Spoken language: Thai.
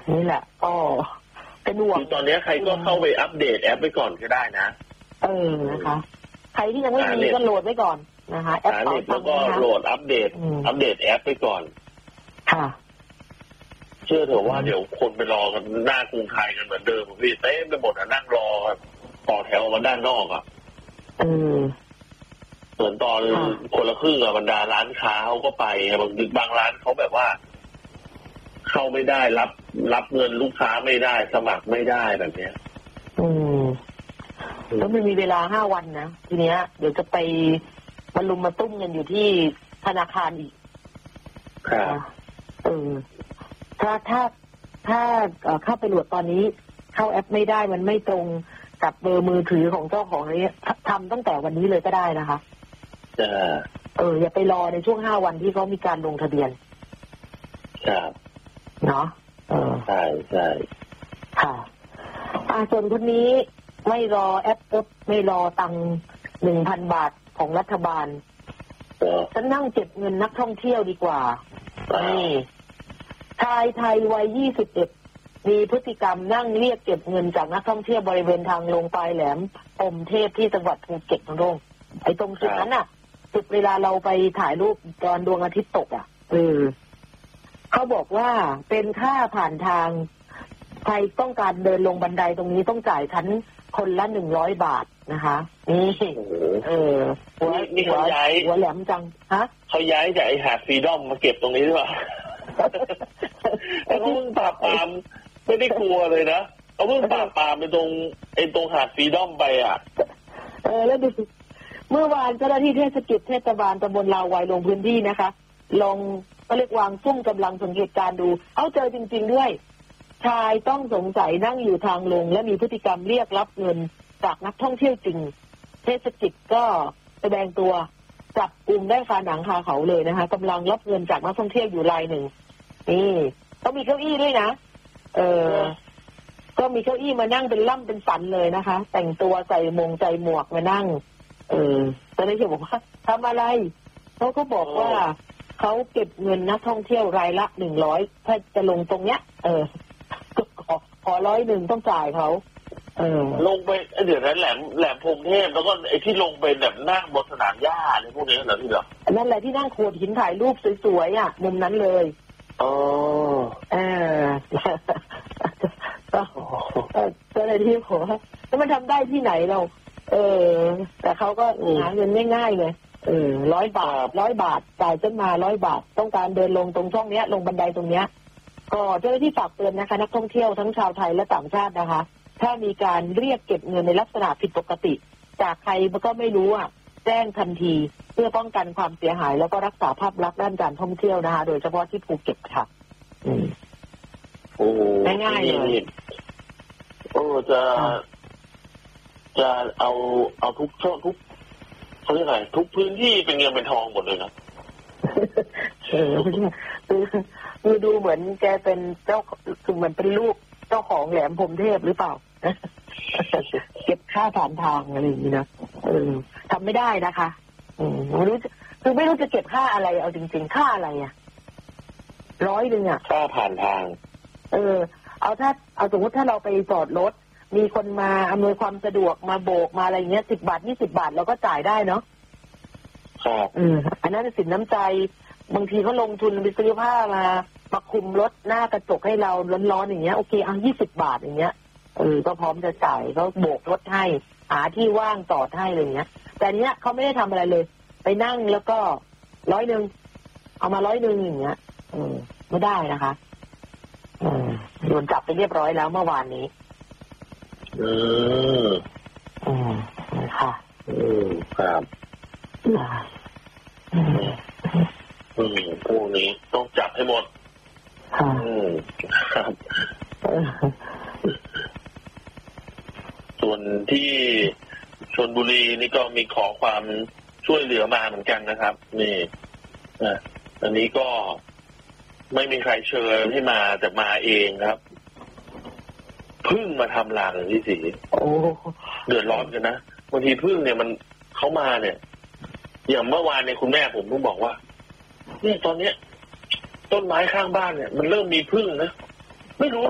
นี่แหละก็เป็นห่วงตอนนี้ใครก็เข้าไปอัปเดตแอปไปก่อนก็ได้นะนะคะใครที่ยังไม่มีก็โหลดไว้ก่อนนะคะแอปต่อไปแล้วก็โหลดอัปเดตแอปไปก่อนค่ะเชื่อเถอะว่าเดี๋ยวคนไปรอกันหน้ากรุงไทยกันเหมือนเดิมพี่เต้ไปหมดนั่งรอต่อแถวมาด้านนอกเหมือนตอนคนละครึ่งบรรดาร้านค้าเขาก็ไปบางร้านเขาแบบว่าเข้าไม่ได้รับเงินลูกค้าไม่ได้สมัครไม่ได้แบบเนี้ยแล้วไม่มีเวลา5 วันนะทีเนี้ยเดี๋ยวจะไปมาลุมมาตุ้มกันอยู่ที่ธนาคารอีกครับถ้าเข้าไปโหลดตอนนี้เข้าแอปไม่ได้มันไม่ตรงกับเบอร์มือถือของเจ้าของนี้ทำตั้งแต่วันนี้เลยก็ได้นะคะอย่าไปรอในช่วง5 วันที่เขามีการลงทะเบียนครับเนาะใช่ค่ะส่วนคนนี้ไม่รอแอปไม่รอตังค์ 1,000 บาทของรัฐบาลจะนั่งเก็บเงินนักท่องเที่ยวดีกว่านี่ชายไทยวัย21มีพฤติกรรมนั่งเรียกเก็บเงินจากนักท่องเที่ยวบริเวณทางลงปลายแหลมพรหมเทพที่จังหวัดภูเก็ตตรงไอ้ตรงจุดนั้นน่ะจุดเวลาเราไปถ่ายรูปตอนดวงอาทิตย์ตกเขาบอกว่าเป็นค่าผ่านทางใครต้องการเดินลงบันไดตรงนี้ต้องจ่ายชั้นคนละ100 บาทนะคะนี่เขาย้ายหัวแหลมจังฮะเขาย้ายจากไอ้หาดฟรีดอมมาเก็บตรงนี้หรือเปล่าเขาเพิ่งปราบปรามไม่ได้กลัวเลยนะเขาเพิ่งปราบปรามไปตรงหาดฟรีดอมไปแล้วดูเมื่อวานเจ้าหน้าที่เทศกิจเทศบาลตำบลลาวายลงพื้นที่นะคะลงก็เรียกวางซุ่มกำลังสังเกตการดูเอาเจอจริงๆด้วยชายต้องสงสัยนั่งอยู่ทางลงและมีพฤติกรรมเรียกรับเงินจากนักท่องเที่ยวจริงเทศกิจก็แสดงตัวจับกลุ่มได้คาหนังคาเขาเลยนะคะกำลังรับเงินจากนักท่องเที่ยวอยู่รายหนึ่งนี่ต้องมีเก้าอี้ด้วยนะก็มีเก้าอี้มานั่งเป็นล่ำเป็นสันเลยนะคะแต่งตัวใส่หมวกมานั่งตอนนี้จะบอกว่าทำอะไรเขาก็บอกว่าเขาเก็บเงินนักท่องเที่ยวรายละ100ถ้าจะลงตรงเนี้ยก็ขอ100ต้องจ่ายเขาลงไปเดี๋ยวนั้นแหลมพรหมเทพแล้วก็ไอ้ที่ลงไปแบบนั่งบนสนามหญ้าอะไรพวกนี้เหรอพี่เหรอนั่นแหละที่นั่งโขดหินถ่ายรูปสวยๆมุมนั้นเลยก็เลยที่ผมแล้วมันทำได้ที่ไหนเราแต่เขาก็หาเงินง่ายๆเลย100 บาทจ่ายจนมา100 บาทต้องการเดินลงตรงช่องเนี้ยลงบันไดตรงเนี้ยก็เจ้าหน้าที่ฝากเตือนนะคะนักท่องเที่ยวทั้งชาวไทยและต่างชาตินะคะถ้ามีการเรียกเก็บเงินในลักษณะผิดปกติจากใครมันก็ไม่รู้แจ้งทันทีเพื่อป้องกันความเสียหายแล้วก็รักษาภาพลักษณ์ด้านการท่องเที่ยวนะคะโดยเฉพาะที่ภูเก็ตค่ะง่ายๆเลยจะเอาทุกช่องทุกเขาเรียกอะไรทุกพื้นที่เป็นเงินเป็นทองหมดเลยนะคือดูเหมือนแกเป็นเจ้าคือเหมือนเป็นลูกเจ้าของแหลมพรหมเทพหรือเปล่าเก็บค่าผ่านทางอะไรอย่างนี้นะทำไม่ได้นะคะไม่รู้คือไม่รู้จะเก็บค่าอะไรเอาจริงๆค่าอะไร100 ค่าผ่านทางเอาสมมติถ้าเราไปจอดรถมีคนมาอำนวยความสะดวกมาโบกมาอะไรเงี้ย10 บาท20 บาทเราก็จ่ายได้เนาะครับอันนั้นสินน้ำใจบางทีเขาลงทุนไปซื้อผ้ามาคุมรถหน้ากระจกให้เราร้อนๆอย่างเงี้ยโอเคเอา20 บาทอย่างเงี้ยก็พร้อมจะจ่ายเขาโบกรถให้หาที่ว่างจอดให้อะไรเงี้ยแต่เนี้ยเขาไม่ได้ทำอะไรเลยไปนั่งแล้วก็100เอามา100อย่างเงี้ยไม่ได้นะคะโดนจับไปเรียบร้อยแล้วเมื่อวานนี้ค่ะครับพวกนี้ต้องจับให้หมดครับส่วนที่ชลบุรีนี่ก็มีขอความช่วยเหลือมาเหมือนกันนะครับนี่อันนี้ก็ไม่มีใครเชิญให้มาแต่มาเองครับพึ่งมาทำรังที่สีเดือดร้อนกันนะบางทีพึ่งเนี่ยมันเขามาเนี่ยอย่างเมื่อวานเนี่ยคุณแม่ผมเพิ่งบอกว่านี่ตอนเนี้ยต้นไม้ข้างบ้านเนี่ยมันเริ่มมีพึ่งนะไม่รู้